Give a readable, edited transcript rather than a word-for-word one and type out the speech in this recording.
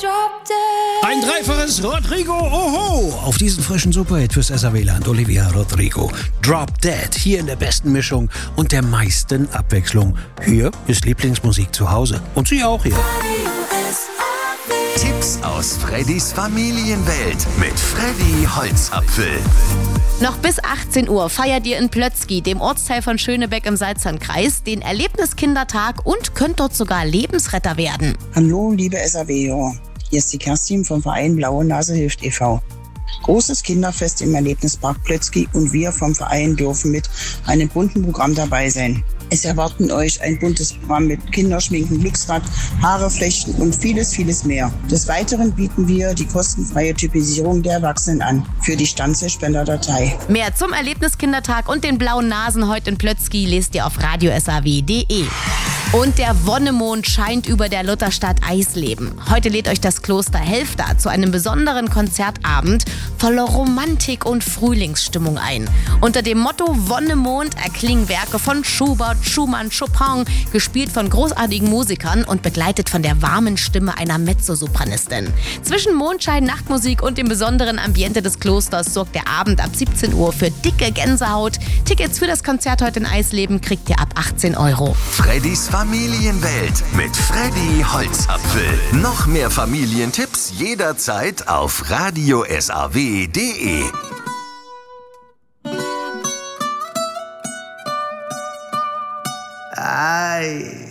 Ein dreifaches Rodrigo Oho auf diesen frischen Superhit fürs SAW-Land. Olivia Rodrigo. Drop Dead. Hier in der besten Mischung und der meisten Abwechslung. Hier ist Lieblingsmusik zu Hause. Und Sie auch hier. Tipps aus Freddys Familienwelt mit Freddy Holzapfel. Noch bis 18 Uhr feiert ihr in Plötzky, dem Ortsteil von Schönebeck im Salzlandkreis, den Erlebniskindertag und könnt dort sogar Lebensretter werden. Hallo, liebe SAW. Hier ist die Kerstin vom Verein Blaue Nase hilft e.V. Großes Kinderfest im Erlebnispark Plötzky und wir vom Verein dürfen mit einem bunten Programm dabei sein. Es erwarten euch ein buntes Programm mit Kinderschminken, Glücksrad, Haare flechten und vieles, vieles mehr. Des Weiteren bieten wir die kostenfreie Typisierung der Erwachsenen an für die Stanze-Spenderdatei. Mehr zum Erlebniskindertag und den blauen Nasen heute in Plötzky lest ihr auf radiosaw.de. Und der Wonnemond scheint über der Lutherstadt Eisleben. Heute lädt euch das Kloster Helfta zu einem besonderen Konzertabend voller Romantik und Frühlingsstimmung ein. Unter dem Motto Wonnemond erklingen Werke von Schubert, Schumann, Chopin, gespielt von großartigen Musikern und begleitet von der warmen Stimme einer Mezzosopranistin. Zwischen Mondschein, Nachtmusik und dem besonderen Ambiente des Klosters sorgt der Abend ab 17 Uhr für dicke Gänsehaut. Tickets für das Konzert heute in Eisleben kriegt ihr ab 18 €. Freddys Familienwelt mit Freddy Holzapfel. Noch mehr Familientipps jederzeit auf radiosaw.de. Ay.